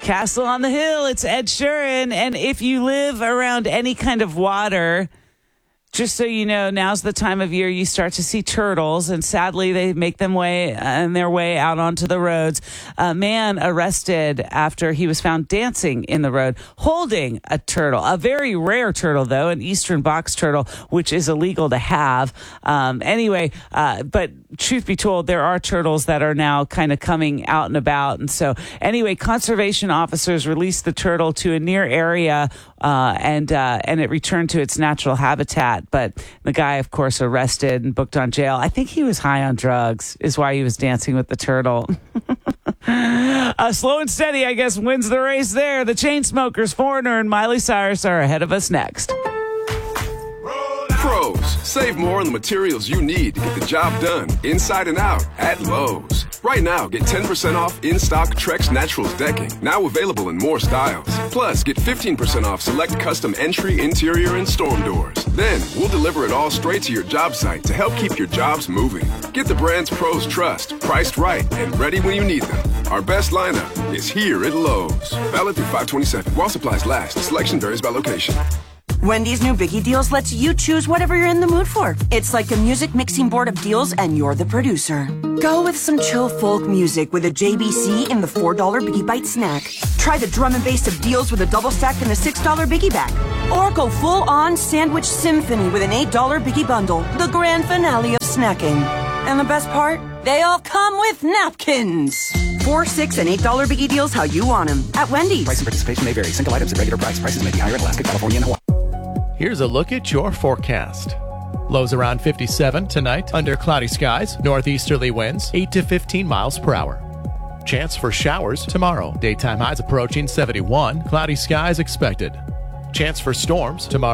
Castle on the Hill, it's Ed Sheeran. And if you live around any kind of water, just so you know, now's the time of year you start to see turtles, and sadly they make their way out onto the roads. A man arrested after he was found dancing in the road, holding a turtle, a very rare turtle though, an eastern box turtle, which is illegal to have. But truth be told, there are turtles that are now kind of coming out and about. And so anyway, conservation officers released the turtle to a near area and it returned to its natural habitat. But the guy, of course, arrested and booked on jail. I think he was high on drugs, is why he was dancing with the turtle. Slow and Steady, I guess, wins the race there. The Chainsmokers, Foreigner, and Miley Cyrus are ahead of us next. Pros, save more on the materials you need to get the job done, inside and out, at Lowe's. Right now, get 10% off in-stock Trex Naturals decking, now available in more styles. Plus, get 15% off select custom entry, interior, and storm doors. Then, we'll deliver it all straight to your job site to help keep your jobs moving. Get the brands pros trust, priced right, and ready when you need them. Our best lineup is here at Lowe's. Valid through 5/27. While supplies last. Selection varies by location. Wendy's new Biggie Deals lets you choose whatever you're in the mood for. It's like a music mixing board of deals, and you're the producer. Go with some chill folk music with a JBC in the $4 Biggie Bite snack. Try the drum and bass of deals with a double stack in the $6 Biggie bag. Or go full-on sandwich symphony with an $8 Biggie bundle, the grand finale of snacking. And the best part? They all come with napkins. $4, $6, and $8 Biggie Deals how you want them at Wendy's. Price and participation may vary. Single items at regular price. Prices may be higher in Alaska, California, and Hawaii. Here's a look at your forecast. Lows around 57 tonight, under cloudy skies, northeasterly winds 8 to 15 miles per hour. Chance for showers tomorrow. Daytime highs approaching 71, cloudy skies expected. Chance for storms tomorrow.